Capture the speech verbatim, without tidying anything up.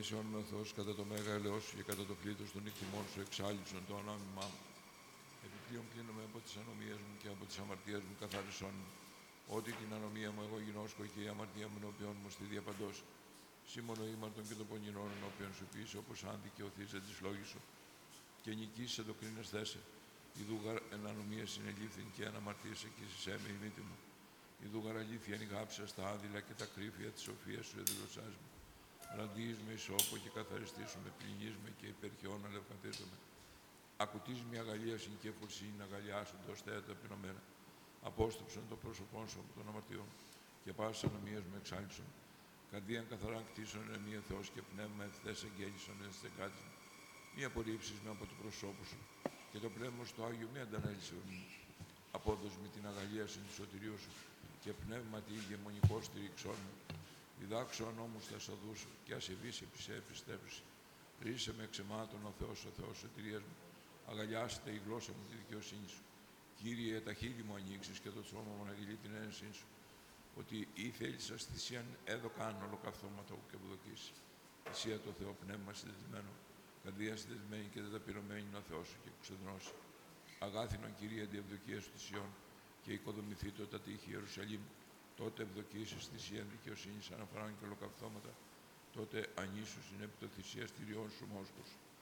Ίσον με ο Θεός κατά το μέγα ελαιός σου και κατά το πλήθος των νυχθυμών σου εξάλληψον το ανάμειμά μου. Επιπλέον κλείνομαι από τις ανομίες μου και από τις αμαρτίες μου καθάρισον μου. Ότι την ανομία μου εγώ γινώσκω και η αμαρτία μου ενώπιον μου στη διαπαντός. Σήμωνο ήμαρτον και των πονηρών ενώπιον σου πίσω, όπως άντι και οθήσε τις λόγεις σου. Και νικήσει το κρίνες θέσε. Ιδού γαρ εν ανομία συνελήφθην και εν αμαρτίας εκείσισέ με η μύτη μου. Ιδού γαρ αλήθεια νιγάψα στα άδειλα και τα κρύφια της σοφίας σου εδηλωσάς μου. Ραντείς με ισόπο και καθαριστήσου με, πλυνείς με και υπερχαιών αλευκαθίζομαι. Ακουτείς με αγαλίασιν και φουρσίν αγαλιάσουν το στέα ταπεινωμένα. Απόστοψον το πρόσωπόν σου από τον αμαρτιών και πάσας ανομίας μου εξάλειψον. Καρδίαν καθαράν κτίσον εν μία Θεός και πνεύμα ευθές εγγέλισον εν στεκάτης μου. Μη απορρίψεις με από το προσώπου σου και το πνεύμα στο Άγιο μη αντανέλησε μου. Απόδος με την αγαλίασιν του σωτηρίου σου και πνεύματι ηγεμονικό στηρίξον μου. Διδάξω νόμους τα σοδούς σου και ασεβείς επί σε επιστέψει. Ρίσε με εξαιμάτων ο Θεός, ο Θεός σωτηρίας μου. Αγαλιάστε η γλώσσα μου τη δικαιοσύνη σου. Κύριε, τα χείλη μου ανοίξεις και το σώμα μου αναγγείλει την ένεσή σου. Ότι ή θέλησας θυσίαν έδωκαν ολοκαυτώματα και βουδοκίσει. Θυσία το Θεό πνεύμα συνδεδεμένο, καρδία συνδεδεμένη και ταπεινωμένη είναι ο Θεός σου και κουξεδρώσει. Αγάθινον Κύριε διευδοκία σου θυσιών και οικοδομηθεί το τα τείχη Ιερουσαλήμ. Τότε ευδοκίσεις θυσίαν δικαιοσύνης αναφοράν και ολοκαυτώματα. Τότε ανήσου συνέπει το θυσία στηριών σου μόσκος.